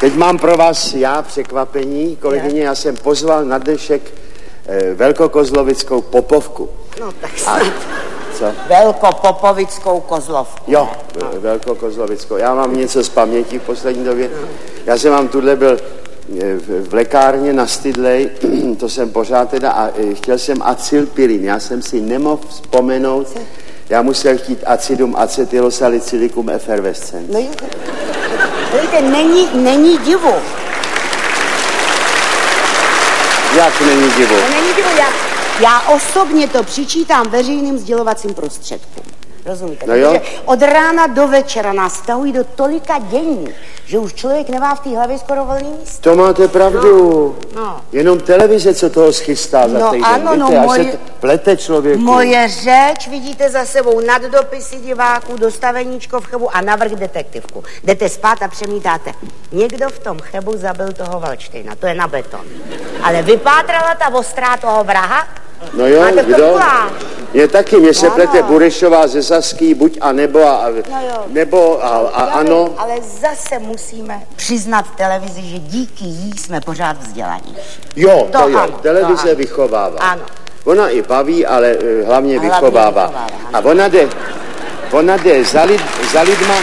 Teď mám pro vás překvapení, kolegyně, já jsem pozval na dnešek velkokozlovickou popovku. No tak snad. Co? Velkopopovickou kozlovku. Jo, velkokozlovickou. Já mám něco z paměti v poslední době. Já jsem vám tuhle byl v lékárně na Stydlej, to jsem pořád teda, a chtěl jsem acylpirin, já jsem si nemohl vzpomenout, já musel chtít acidum acetylosalicylicum effervescens. No jo, není divu. Jak není divu? To není divu, já osobně to přičítám veřejným sdělovacím prostředkům. Rozumíte? No jo. Od rána do večera nás stahují do tolika dění, že už člověk nemá v té hlavě skoro volný místo. To máte pravdu. No. Jenom televize, co toho schystá za týden. Ano, víte, až se plete člověku. Moje řeč vidíte za sebou nad dopisy diváků, dostaveníčko v Chebu a navrch detektivku. Jdete spát a přemítáte. Někdo v tom Chebu zabil toho Valštejna, to je na beton. Ale vypátrala ta ostrá toho vraha? No jo, máte kdo? Mně taky, mně se plete Burešová ze Saský, buď a nebo a, nebo a ano. Ale zase musíme přiznat televizi, že díky jí jsme pořád vzdělaní. Jo, to jo, ano, televize vychovává. Ano. Ona i baví, ale hlavně vychovává. A ona jde za lidma.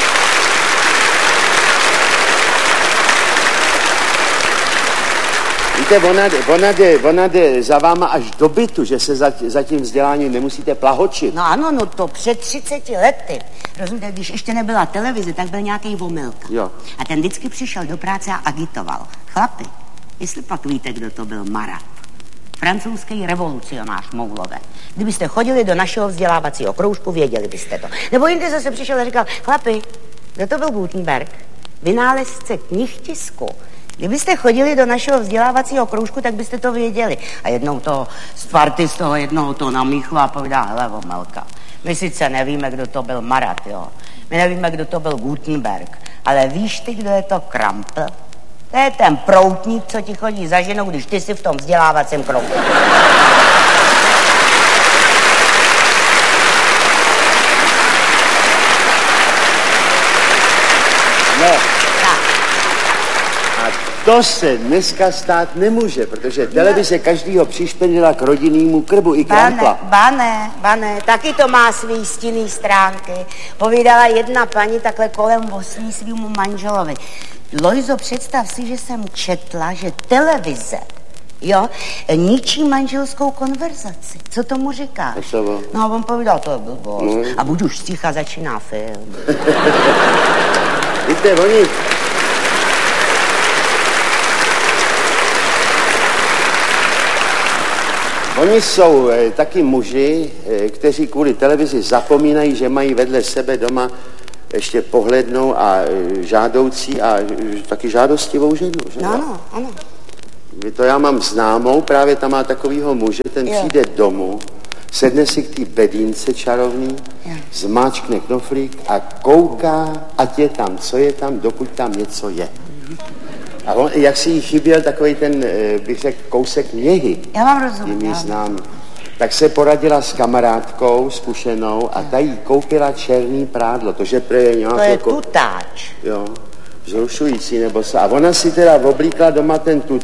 Víte, ona jde za váma až do bytu, že se za tím vzděláním nemusíte plahočit. No ano, no to před 30 lety. Rozumíte, když ještě nebyla televize, tak byl nějaký omylka. Jo. A ten vždycky přišel do práce a agitoval. Chlapi, jestli pak víte, kdo to byl Marat. Francouzský revolucionář Moulové. Kdybyste chodili do našeho vzdělávacího kroužku, věděli byste to. Nebo jindy zase přišel a říkal, chlapi, kdo to byl Gutenberg? Vynálezce knihtisku. Kdybyste chodili do našeho vzdělávacího kroužku, tak byste to věděli. A jednou to z party z toho jednoho to namíchlo a povídá, hele, Vomelka, my sice nevíme, kdo to byl Marat, jo. My nevíme, kdo to byl Gutenberg, ale víš ty, kdo je to Krampl? To je ten proutník, co ti chodí za ženou, když ty jsi v tom vzdělávacím kroužku. No. To se dneska stát nemůže, protože televize každýho přišpendila k rodinnému krbu i Krampla. Bane, taky to má svý stinný stránky. Povídala jedna paní takhle kolem osmí svýmu manželovi. Lojzo, představ si, že jsem četla, že televize, jo, ničí manželskou konverzaci. Co tomu říkáš? No a on povídal, to je blbost. A buď už sticha, začíná film. Víte, Oni jsou taky muži, kteří kvůli televizi zapomínají, že mají vedle sebe doma ještě pohlednou a žádoucí a taky žádostivou ženu. Že? Ano. To já mám známou, právě tam má takovýho muže, ten přijde domů, sedne si k té bedínce čarovný, zmáčkne knoflík a kouká, ať je tam, co je tam, dokud tam něco je. A on, jak si jí chyběl takový ten, bych řekl, kousek měhy. Já vám rozumím. Znám. Tak se poradila s kamarádkou zkušenou a ta jí koupila černý prádlo. To je tutáč. Jo, vzrušující nebo se. A ona si teda oblíkla doma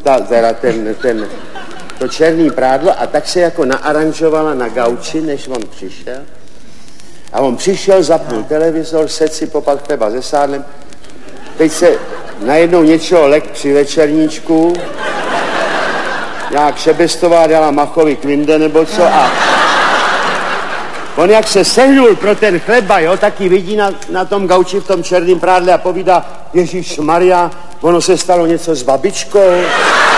to černý prádlo a tak se jako naaranžovala na gauči, než on přišel. A on přišel, zapnul televizor, sedl si popad chleba se sádlem. Teď se najednou něčeho lek při večerníčku. Nějak Šebestová dala Machovi kvinde nebo co a on jak se sehnul pro ten chleba, jo, taky vidí na tom gauči v tom černém prádle a povídá, Ježíš Maria, ono se stalo něco s babičkou.